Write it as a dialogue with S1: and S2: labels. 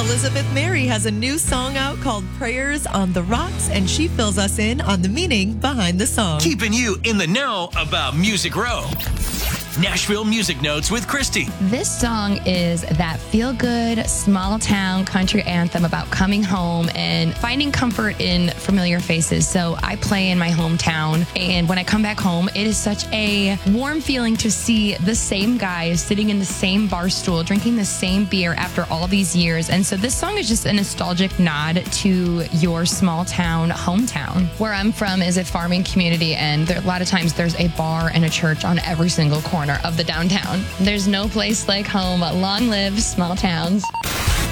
S1: Elizabeth Mary has a new song out called Prayers on the Rocks, and she fills us in on the meaning behind the song.
S2: Keeping you in the know about Music Row. Nashville Music Notes with Christy.
S3: This song is that feel-good, small-town country anthem about coming home and finding comfort in familiar faces. So I play in my hometown, and when I come back home, it is such a warm feeling to see the same guys sitting in the same bar stool, drinking the same beer after all these years. And so this song is just a nostalgic nod to your small-town hometown. Where I'm from is a farming community, and a lot of times there's a bar and a church on every single corner of the downtown. There's no place like home. Long live small towns.